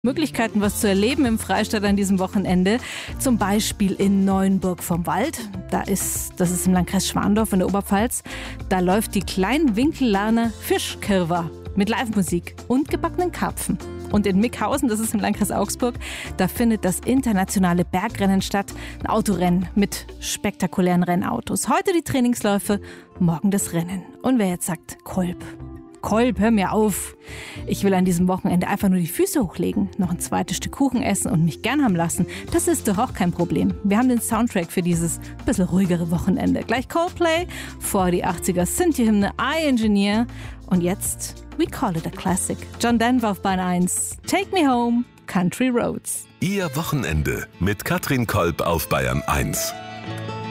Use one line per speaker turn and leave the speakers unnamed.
Möglichkeiten, was zu erleben im Freistaat an diesem Wochenende. Zum Beispiel in Neuenburg vom Wald. Das ist im Landkreis Schwandorf in der Oberpfalz. Da läuft die Kleinwinkellaner Fischkirwa mit Live-Musik und gebackenen Karpfen. Und in Mickhausen, das ist im Landkreis Augsburg, da findet das internationale Bergrennen statt. Ein Autorennen mit spektakulären Rennautos. Heute die Trainingsläufe, morgen das Rennen. Und wer jetzt sagt, Kolb, hör mir auf. Ich will an diesem Wochenende einfach nur die Füße hochlegen, noch ein zweites Stück Kuchen essen und mich gern haben lassen. Das ist doch auch kein Problem. Wir haben den Soundtrack für dieses bisschen ruhigere Wochenende. Gleich Coldplay, vor die 80er Synthie-Hymne I Engineer und jetzt We Call It a Classic. John Denver auf Bahn 1. Take Me Home, Country Roads.
Ihr Wochenende mit Katrin Kolb auf Bayern 1.